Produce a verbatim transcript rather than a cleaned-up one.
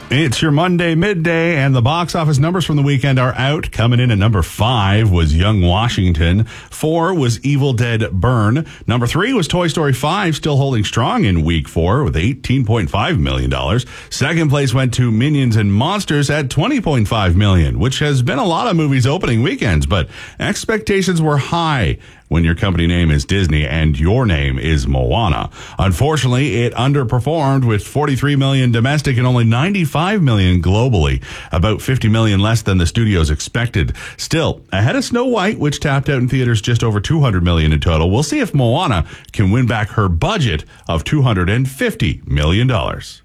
It's your Monday midday, and the box office numbers from the weekend are out. Coming in at number five was Young Washington. Four was Evil Dead Burn. Number three was Toy Story five, still holding strong in week four with eighteen point five million dollars. Second place went to Minions and Monsters at twenty point five million dollars, which has been a lot of movies opening weekends, but expectations were high when your company name is Disney and your name is Moana. Unfortunately, it underperformed with forty-three million dollars domestic and only ninety-five million dollars globally, about fifty million dollars less than the studios expected. Still, ahead of Snow White, which tapped out in theaters just over two hundred million dollars in total. We'll see if Moana can win back her budget of two hundred fifty million dollars.